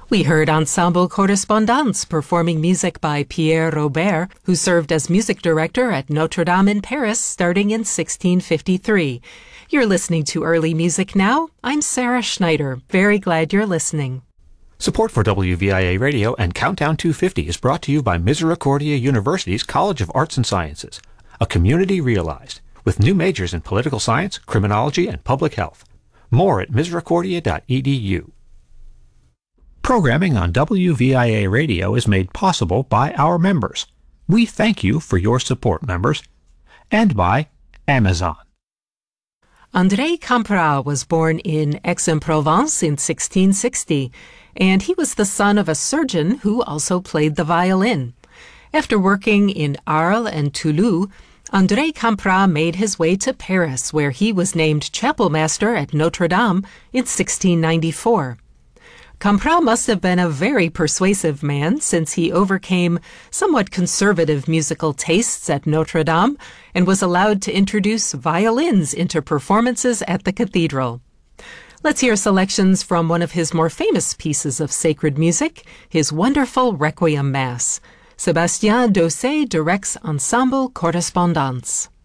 We heard Ensemble Correspondance performing music by Pierre Robert, who served as music director at Notre Dame in Paris starting in 1653. You're listening to Early Music Now. I'm Sarah Schneider. Very glad you're listening. Support for WVIA Radio and Countdown 250 is brought to you by Misericordia University's College of Arts and Sciences, a community realized, with new majors in political science, criminology, and public health. More at misericordia.edu. Programming on WVIA Radio is made possible by our members. We thank you for your support, members. And by Amazon. André Campra was born in Aix-en-Provence in 1660, and he was the son of a surgeon who also played the violin. After working in Arles and Toulouse, André Campra made his way to Paris, where he was named chapel master at Notre Dame in 1694. Campra must have been a very persuasive man, since he overcame somewhat conservative musical tastes at Notre Dame and was allowed to introduce violins into performances at the cathedral. Let's hear selections from one of his more famous pieces of sacred music, his wonderful Requiem Mass. Sébastien Dosset directs Ensemble Correspondance.